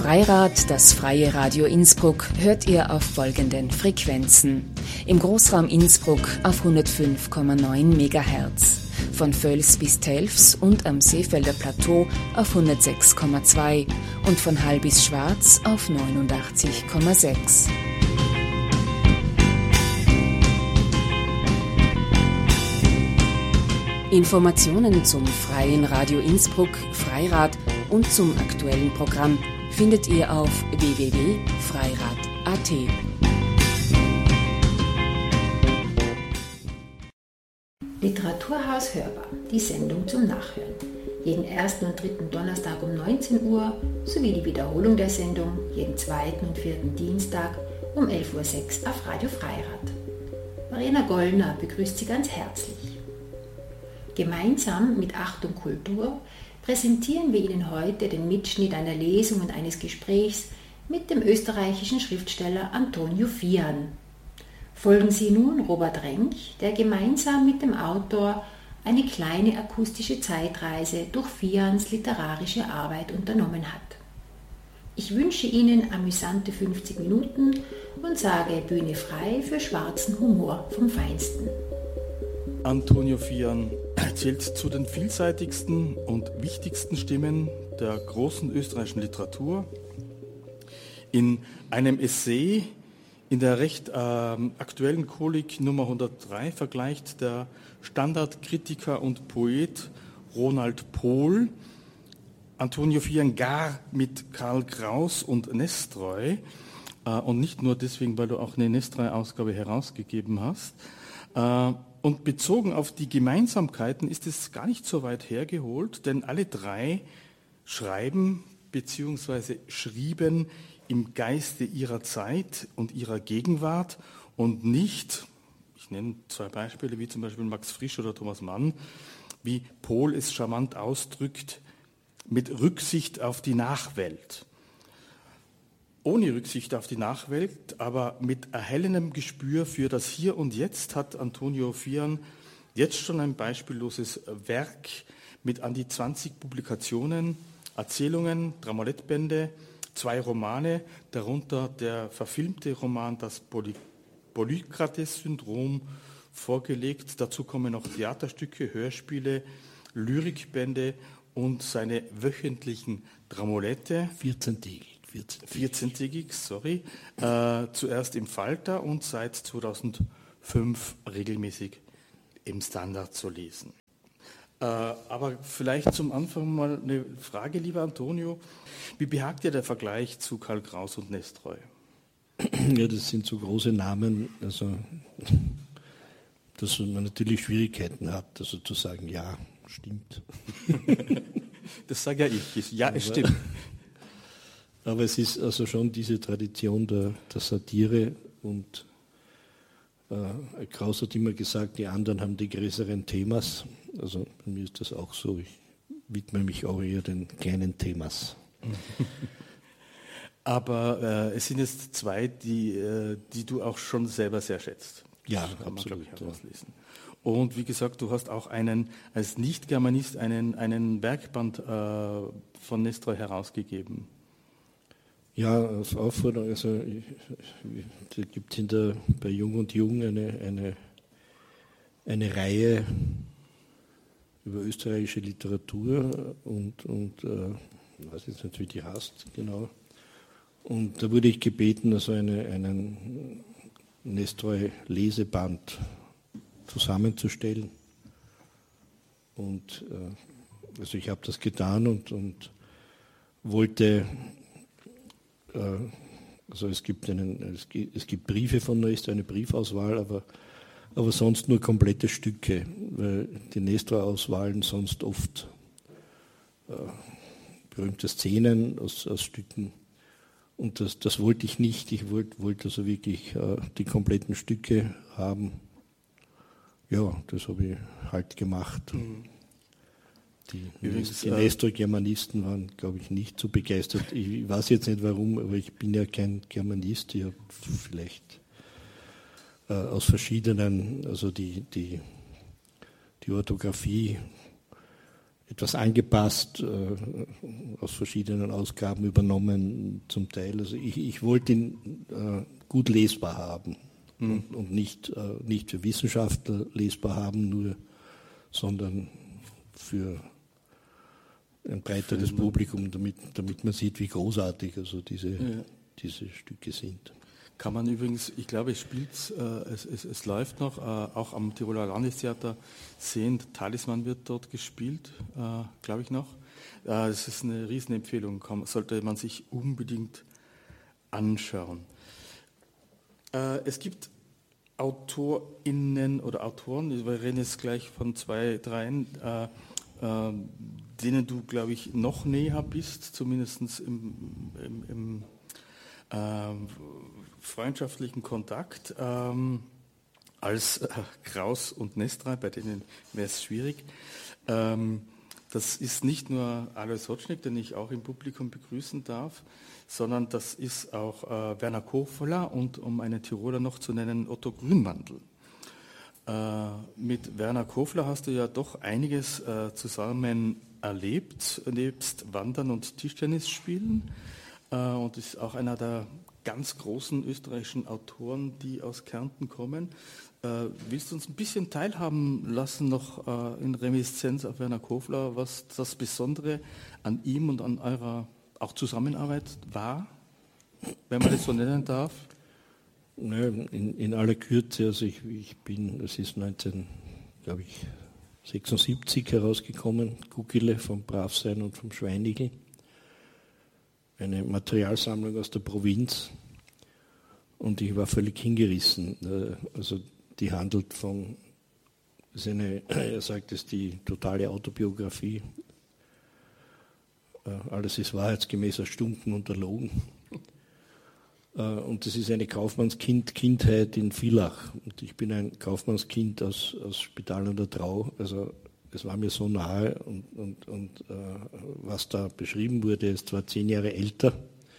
Freirad, das freie Radio Innsbruck, hört ihr auf folgenden Frequenzen. Im Großraum Innsbruck auf 105,9 MHz, von Völs bis Telfs und am Seefelder Plateau auf 106,2 und von Hall bis Schwarz auf 89,6. Informationen zum Freien Radio Innsbruck, Freirad und zum aktuellen Programm findet ihr auf www.freirad.at. Literaturhaus hörbar, die Sendung zum Nachhören. Jeden ersten und dritten Donnerstag um 19 Uhr sowie die Wiederholung der Sendung jeden zweiten und vierten Dienstag um 11.06 Uhr auf Radio Freirad. Verena Gollner begrüßt Sie ganz herzlich. Gemeinsam mit Achtung Kultur präsentieren wir Ihnen heute den Mitschnitt einer Lesung und eines Gesprächs mit dem österreichischen Schriftsteller Antonio Fian. Folgen Sie nun Robert Renk, der gemeinsam mit dem Autor eine kleine akustische Zeitreise durch Fians literarische Arbeit unternommen hat. Ich wünsche Ihnen amüsante 50 Minuten und sage Bühne frei für schwarzen Humor vom Feinsten. Antonio Fian zählt zu den vielseitigsten und wichtigsten Stimmen der großen österreichischen Literatur. In einem Essay in der recht aktuellen Chronik Nummer 103 vergleicht der Standardkritiker und Poet Ronald Pohl Antonio Fian gar mit Karl Kraus und Nestroy, und nicht nur deswegen, weil du auch eine Nestroy-Ausgabe herausgegeben hast. Und bezogen auf die Gemeinsamkeiten ist es gar nicht so weit hergeholt, denn alle drei schreiben bzw. schrieben im Geiste ihrer Zeit und ihrer Gegenwart und nicht, ich nenne zwei Beispiele, wie zum Beispiel Max Frisch oder Thomas Mann, wie Pohl es charmant ausdrückt, mit Rücksicht auf die Nachwelt. Ohne Rücksicht auf die Nachwelt, aber mit erhellendem Gespür für das Hier und Jetzt hat Antonio Fian jetzt schon ein beispielloses Werk mit an die 20 Publikationen, Erzählungen, Dramolettbände, 2 Romane, darunter der verfilmte Roman Das Polykrates-Syndrom vorgelegt. Dazu kommen noch Theaterstücke, Hörspiele, Lyrikbände und seine wöchentlichen Dramolette. 14-tägig, sorry. Zuerst im Falter und seit 2005 regelmäßig im Standard zu lesen. Aber vielleicht zum Anfang mal eine Frage, lieber Antonio. Wie behagt dir der Vergleich zu Karl Kraus und Nestroy? Ja, das sind so große Namen, also dass man natürlich Schwierigkeiten hat, also zu sagen, ja, stimmt. Das sage ja ich. Ja, es stimmt. Aber es ist also schon diese Tradition der Satire und Kraus hat immer gesagt, die anderen haben die größeren Themas. Also bei mir ist das auch so. Ich widme mich auch eher den kleinen Themas. Aber es sind jetzt zwei, die du auch schon selber sehr schätzt. Ja, das kann man, absolut. glaube ich, herauslesen. Und wie gesagt, du hast auch als Nicht-Germanist einen Werkband von Nestroy herausgegeben. Ja, auf Aufforderung, also da gibt es bei Jung und Jung eine Reihe über österreichische Literatur und ich weiß jetzt nicht, wie die heißt, genau. Und da wurde ich gebeten, also einen Nestroy-Leseband zusammenzustellen. Und also ich habe das getan und wollte, also es gibt Briefe von Nestroy, eine Briefauswahl, aber sonst nur komplette Stücke, weil die Nestroy-Auswahlen sonst oft berühmte Szenen aus Stücken. Und das wollte ich nicht. Ich wollte also wirklich die kompletten Stücke haben. Ja, das habe ich halt gemacht. Die Nestroy-Germanisten waren, glaube ich, nicht so begeistert. Ich weiß jetzt nicht warum, aber ich bin ja kein Germanist. Ich habe vielleicht aus verschiedenen, also die Orthographie etwas angepasst, aus verschiedenen Ausgaben übernommen zum Teil. Also ich wollte ihn gut lesbar haben und nicht für Wissenschaftler lesbar haben, nur, sondern für ein breiteres Publikum, damit man sieht, wie großartig also diese Stücke sind. Kann man übrigens, ich glaube, es läuft noch, auch am Tiroler Landestheater sehen, Talisman wird dort gespielt, glaube ich noch. Es ist eine Riesenempfehlung, sollte man sich unbedingt anschauen. Es gibt AutorInnen oder Autoren, wir reden jetzt gleich von 2, 3, denen du, glaube ich, noch näher bist, zumindest im freundschaftlichen Kontakt, als Kraus und Nestra, bei denen wäre es schwierig. Das ist nicht nur Alois Hotschnig, den ich auch im Publikum begrüßen darf, sondern das ist auch Werner Kofler und, um einen Tiroler noch zu nennen, Otto Grünwandl. Mit Werner Kofler hast du ja doch einiges zusammen erlebt, nebst Wandern und Tischtennis spielen, und ist auch einer der ganz großen österreichischen Autoren, die aus Kärnten kommen. Willst du uns ein bisschen teilhaben lassen, noch in Reminiszenz auf Werner Kofler, was das Besondere an ihm und an eurer auch Zusammenarbeit war, wenn man das so nennen darf? In aller Kürze, also es ist 1976 herausgekommen, Guggele vom Bravsein und vom Schweinigl. Eine Materialsammlung aus der Provinz, und ich war völlig hingerissen. Also die handelt von, er sagt es, die totale Autobiografie. Alles ist wahrheitsgemäß erstunken und erlogen. Und das ist eine Kaufmannskindheit in Villach. Und ich bin ein Kaufmannskind aus Spital an der Trau. Also es war mir so nahe, und was da beschrieben wurde, ist zwar 10 Jahre älter,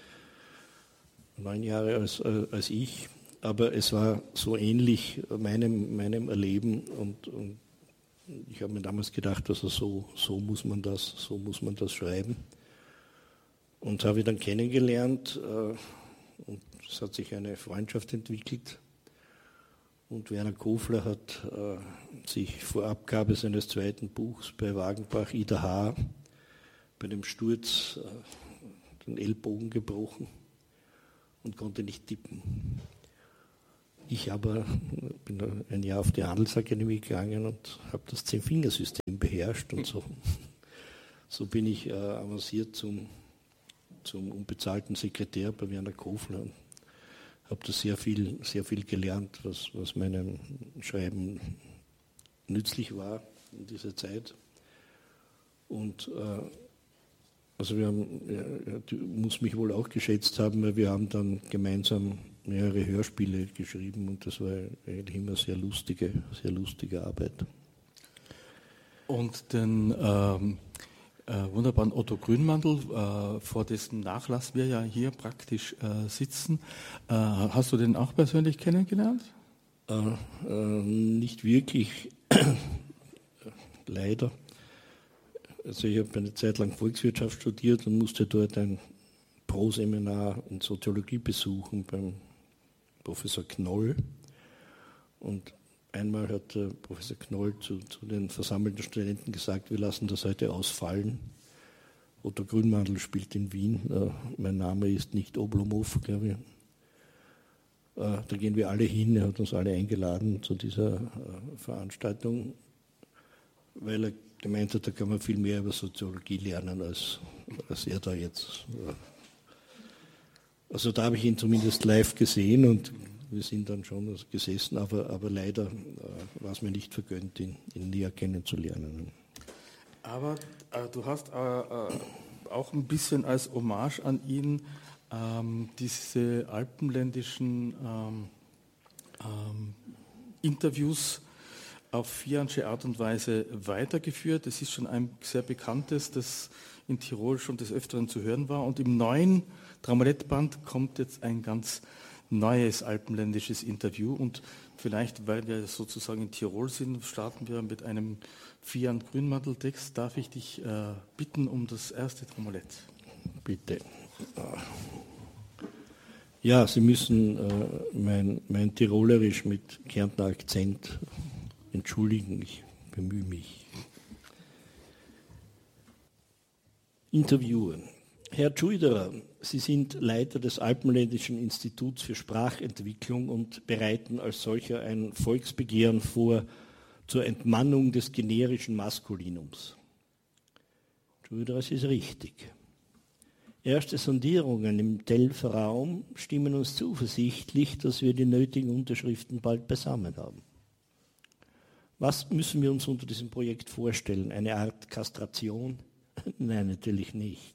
9 Jahre als ich, aber es war so ähnlich meinem Erleben, und ich habe mir damals gedacht, also so muss man das schreiben, und habe ich dann kennengelernt, und es hat sich eine Freundschaft entwickelt. Und Werner Kofler hat sich vor Abgabe seines 2. Buchs bei Wagenbach Ida H. bei dem Sturz den Ellbogen gebrochen und konnte nicht tippen. Ich aber bin ein Jahr auf die Handelsakademie gegangen und habe das 10-Fingersystem beherrscht, und so bin ich avanciert zum unbezahlten Sekretär bei Werner Kofler. Habe da sehr viel gelernt, was meinem Schreiben nützlich war in dieser Zeit. Und also du musst mich wohl auch geschätzt haben, weil wir haben dann gemeinsam mehrere Hörspiele geschrieben, und das war eigentlich immer sehr lustige Arbeit. Und den wunderbaren Otto Grünwandl, vor dessen Nachlass wir ja hier praktisch sitzen. Hast du den auch persönlich kennengelernt? Nicht wirklich, leider. Also ich habe eine Zeit lang Volkswirtschaft studiert und musste dort ein Pro-Seminar in Soziologie besuchen beim Professor Knoll. Und einmal hat der Professor Knoll zu den versammelten Studenten gesagt, wir lassen das heute ausfallen. Otto Grünwandl spielt in Wien, mein Name ist nicht Oblomov, glaube ich. Da gehen wir alle hin, er hat uns alle eingeladen zu dieser Veranstaltung, weil er gemeint hat, da kann man viel mehr über Soziologie lernen, als er da jetzt. Also da habe ich ihn zumindest live gesehen, und wir sind dann schon gesessen, aber leider war es mir nicht vergönnt, ihn näher kennenzulernen. Aber du hast auch ein bisschen als Hommage an ihn diese alpenländischen Interviews auf Viansche Art und Weise weitergeführt. Es ist schon ein sehr bekanntes, das in Tirol schon des Öfteren zu hören war. Und im neuen Dramalettband kommt jetzt ein ganz neues alpenländisches Interview. Und vielleicht, weil wir sozusagen in Tirol sind, starten wir mit einem Fian Grünmantel-Text. Darf ich dich bitten um das erste Dramolett? Bitte. Ja, Sie müssen mein Tirolerisch mit Kärntner Akzent entschuldigen, ich bemühe mich. Interviewer. Herr Tschuiderer, Sie sind Leiter des Alpenländischen Instituts für Sprachentwicklung und bereiten als solcher ein Volksbegehren vor zur Entmannung des generischen Maskulinums. Tschuiderer, es ist richtig. Erste Sondierungen im Telfer Raum stimmen uns zuversichtlich, dass wir die nötigen Unterschriften bald beisammen haben. Was müssen wir uns unter diesem Projekt vorstellen? Eine Art Kastration? Nein, natürlich nicht.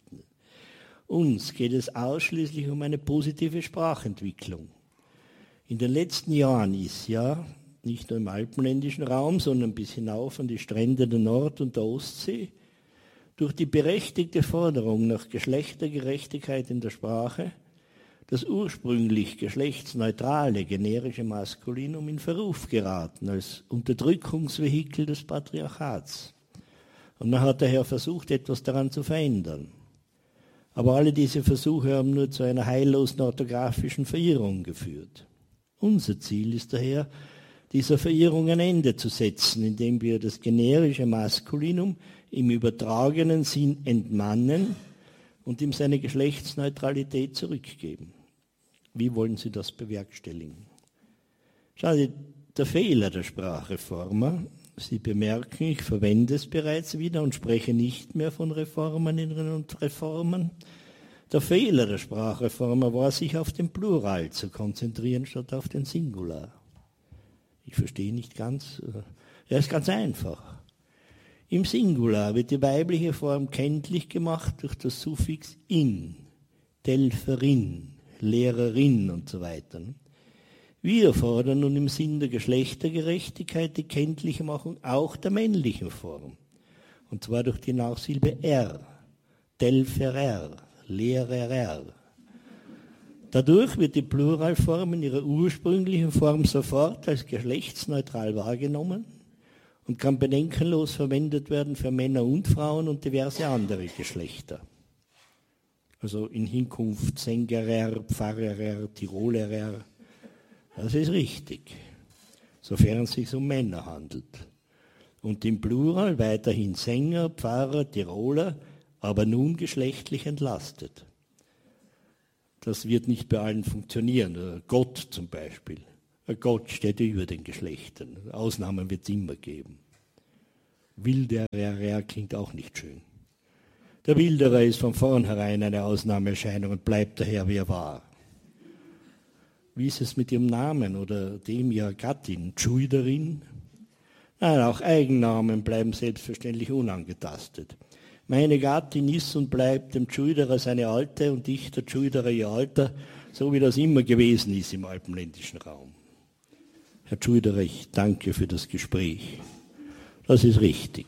Uns geht es ausschließlich um eine positive Sprachentwicklung. In den letzten Jahren ist ja, nicht nur im alpenländischen Raum, sondern bis hinauf an die Strände der Nord- und der Ostsee, durch die berechtigte Forderung nach Geschlechtergerechtigkeit in der Sprache das ursprünglich geschlechtsneutrale generische Maskulinum in Verruf geraten als Unterdrückungsvehikel des Patriarchats. Und man hat daher versucht, etwas daran zu verändern. Aber alle diese Versuche haben nur zu einer heillosen orthografischen Verirrung geführt. Unser Ziel ist daher, dieser Verirrung ein Ende zu setzen, indem wir das generische Maskulinum im übertragenen Sinn entmannen und ihm seine Geschlechtsneutralität zurückgeben. Wie wollen Sie das bewerkstelligen? Schauen Sie, der Fehler der Sprachreformer, Sie bemerken, ich verwende es bereits wieder und spreche nicht mehr von Reformerinnen und Reformern. Der Fehler der Sprachreformer war, sich auf den Plural zu konzentrieren, statt auf den Singular. Ich verstehe nicht ganz. Er ist ganz einfach. Im Singular wird die weibliche Form kenntlich gemacht durch das Suffix in, Telferin, Lehrerin und so weiter. Wir fordern nun im Sinn der Geschlechtergerechtigkeit die kenntliche Machung auch der männlichen Form. Und zwar durch die Nachsilbe R, Telferer, Lehrerer. Dadurch wird die Pluralform in ihrer ursprünglichen Form sofort als geschlechtsneutral wahrgenommen und kann bedenkenlos verwendet werden für Männer und Frauen und diverse andere Geschlechter. Also in Hinkunft Sängerer, Pfarrerer, Tirolerer. Das ist richtig, sofern es sich um Männer handelt. Und im Plural weiterhin Sänger, Pfarrer, Tiroler, aber nun geschlechtlich entlastet. Das wird nicht bei allen funktionieren. Gott zum Beispiel. Gott steht über den Geschlechtern. Ausnahmen wird es immer geben. Wilderer klingt auch nicht schön. Der Wilderer ist von vornherein eine Ausnahmeerscheinung und bleibt daher, wie er war. Wie ist es mit ihrem Namen oder dem ihrer Gattin? Tschuiderin? Nein, auch Eigennamen bleiben selbstverständlich unangetastet. Meine Gattin ist und bleibt dem Tschuiderer seine Alte und ich der Tschuiderer ihr Alter, so wie das immer gewesen ist im alpenländischen Raum. Herr Tschuiderer, ich danke für das Gespräch. Das ist richtig.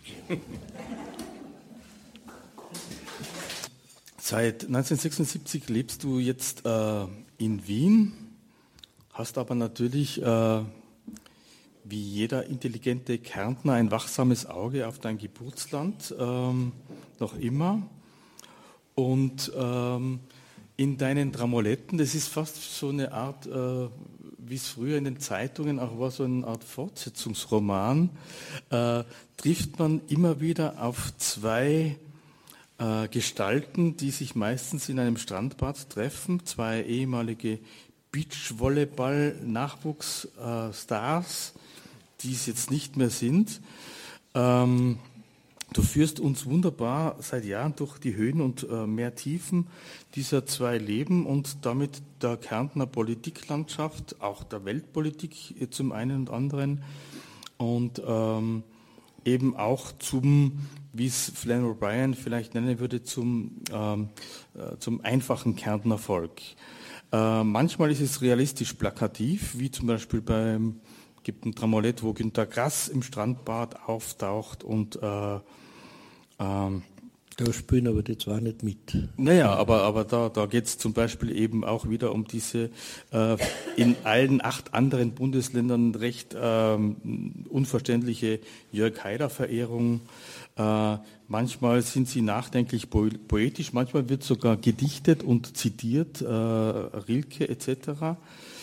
Seit 1976 lebst du jetzt in Wien, hast aber natürlich wie jeder intelligente Kärntner ein wachsames Auge auf dein Geburtsland, noch immer. Und in deinen Dramoletten, das ist fast so eine Art, wie es früher in den Zeitungen auch war, so eine Art Fortsetzungsroman, trifft man immer wieder auf zwei Gestalten, die sich meistens in einem Strandbad treffen, zwei ehemalige Beachvolleyball-Nachwuchsstars, die es jetzt nicht mehr sind. Du führst uns wunderbar seit Jahren durch die Höhen und mehr Tiefen dieser zwei Leben und damit der Kärntner Politiklandschaft, auch der Weltpolitik zum einen und anderen und eben auch zum, wie es Flann O'Brien vielleicht nennen würde, zum einfachen Kärntner Volk. Manchmal ist es realistisch plakativ, wie zum Beispiel gibt ein Dramolett, wo Günter Grass im Strandbad auftaucht und Da spielen aber die zwei nicht mit. Naja, aber da geht es zum Beispiel eben auch wieder um diese in allen 8 anderen Bundesländern recht unverständliche Jörg Haider-Verehrung. Manchmal sind sie nachdenklich poetisch, manchmal wird sogar gedichtet und zitiert, Rilke etc.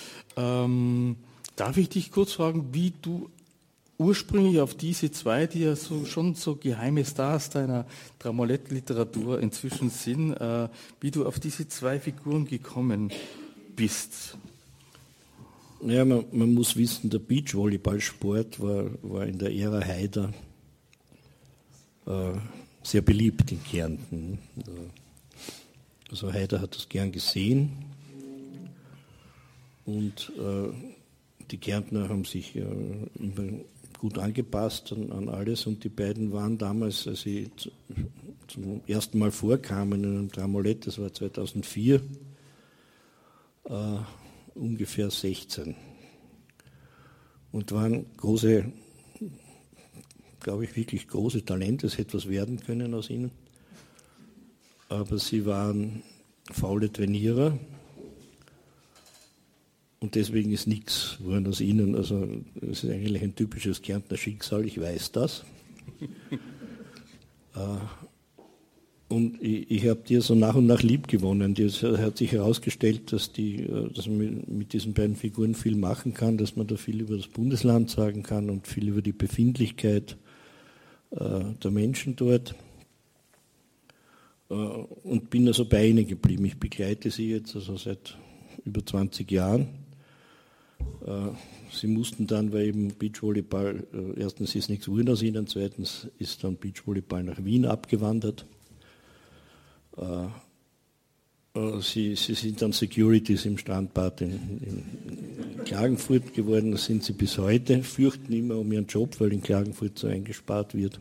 Darf ich dich kurz fragen, wie du ursprünglich auf diese zwei, die ja schon so geheime Stars deiner Dramolett-Literatur inzwischen sind, wie du auf diese 2 Figuren gekommen bist? Ja, man muss wissen, der Beachvolleyballsport war in der Ära Haider sehr beliebt in Kärnten. Also Haider hat das gern gesehen und die Kärntner haben sich immer gut angepasst an alles und die beiden waren damals, als sie zum ersten Mal vorkamen in einem Dramolett, das war 2004, ungefähr 16 und waren große, glaube ich, wirklich große Talente, es hätte was werden können aus ihnen, aber sie waren faule Trainierer. Und deswegen ist nichts geworden aus ihnen. Also es ist eigentlich ein typisches Kärntner Schicksal, ich weiß das. Und ich habe die so nach und nach lieb gewonnen. Es hat sich herausgestellt, dass man mit diesen beiden Figuren viel machen kann, dass man da viel über das Bundesland sagen kann und viel über die Befindlichkeit der Menschen dort. Und bin also bei ihnen geblieben. Ich begleite sie jetzt also seit über 20 Jahren. Sie mussten dann, weil eben Beachvolleyball, erstens ist nichts geworden aus ihnen, zweitens ist dann Beachvolleyball nach Wien abgewandert. Sie sind dann Securities im Strandbad in Klagenfurt geworden, das sind sie bis heute, fürchten immer um ihren Job, weil in Klagenfurt so eingespart wird.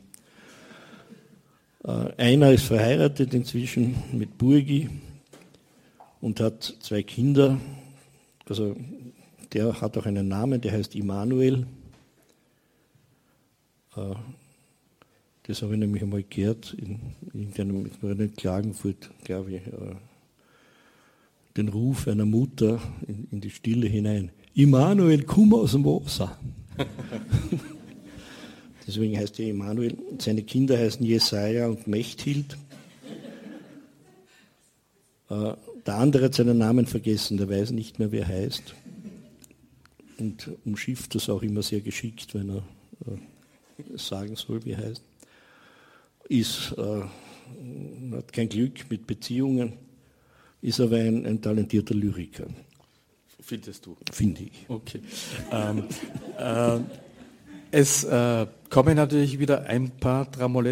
Einer ist verheiratet inzwischen mit Burgi und hat 2 Kinder, also der hat auch einen Namen, der heißt Immanuel. Das habe ich nämlich einmal gehört, in irgendeinem Klagenfurt, glaube ich, den Ruf einer Mutter in die Stille hinein. Immanuel, komm aus dem Wasser. Deswegen heißt er Immanuel. Seine Kinder heißen Jesaja und Mechthild. Der andere hat seinen Namen vergessen, der weiß nicht mehr, wie er heißt. Und umschifft das auch immer sehr geschickt, wenn er sagen soll, wie er heißt. Hat kein Glück mit Beziehungen, ist aber ein talentierter Lyriker. Findest du? Finde ich. Okay. Es kommen natürlich wieder ein paar Dramolett